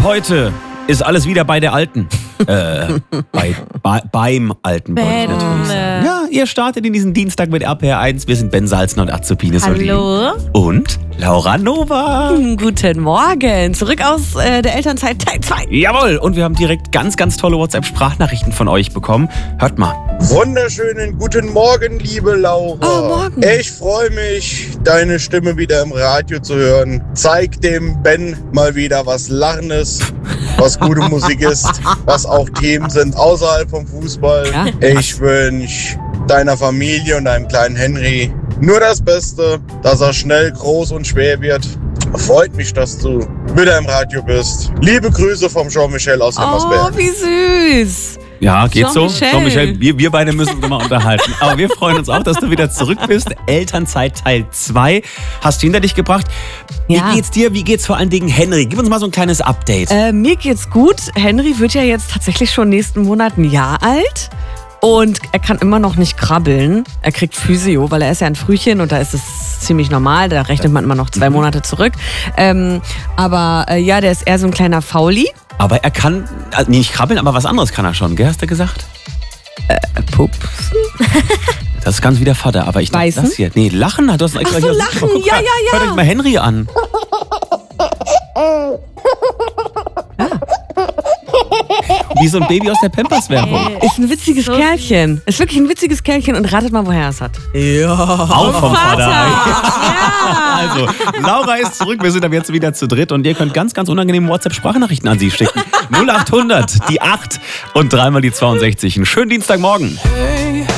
heute ist alles wieder bei der Alten. Beim Alten wollte ich natürlich sagen. Ja, ihr startet in diesen Dienstag mit RPR1. Wir sind Ben Salzner und Azupine Solin. Hallo. Und Laura Nova. Guten Morgen. Zurück aus der Elternzeit Teil 2. Jawohl. Und wir haben direkt ganz, ganz tolle WhatsApp-Sprachnachrichten von euch bekommen. Hört mal. Wunderschönen guten Morgen, liebe Laura. Oh, morgen. Ich freue mich, deine Stimme wieder im Radio zu hören. Zeig dem Ben mal wieder, was Lachen ist, was gute Musik ist, was auch Themen sind außerhalb vom Fußball. Ja. Ich wünsche deiner Familie und deinem kleinen Henry nur das Beste, dass er schnell groß und schwer wird. Freut mich, dass du wieder im Radio bist. Liebe Grüße vom Jean-Michel aus Oh, Hemmersberg. wie süß. Ja, geht so. Jean-Michel. Jean-Michel, wir beide müssen uns mal unterhalten. Aber wir freuen uns auch, dass du wieder zurück bist. Elternzeit Teil 2 hast du hinter dich gebracht. Wie Ja. geht's dir? Wie geht's vor allen Dingen Henry? Gib uns mal so ein kleines Update. Mir geht's gut. Henry wird ja jetzt tatsächlich schon nächsten Monat ein Jahr alt. Und er kann immer noch nicht krabbeln. Er kriegt Physio, weil er ist ja ein Frühchen und da ist es ziemlich normal. Da rechnet man immer noch 2 Monate zurück. Aber der ist eher so ein kleiner Fauli. Aber er kann, nicht krabbeln, aber was anderes kann er schon, gell, hast du gesagt? Pups. Das ist ganz wie der Vater, aber ich dachte, Beißen? das hier. Nee, Lachen hat das extra Ach so, hier. Lachen, Guck ja, mal, ja, ja. Hört euch mal Henry an. Wie so ein Baby aus der Pampers-Werbung. Ist ein witziges Kerlchen. Ist wirklich ein witziges Kerlchen und ratet mal, woher er es hat. Auch vom Vater. Ja. Also, Laura ist zurück. Wir sind ab jetzt wieder zu dritt und ihr könnt ganz, ganz unangenehme WhatsApp-Sprachnachrichten an sie schicken. 0800, die 8 und dreimal die 62. Einen schönen Dienstagmorgen.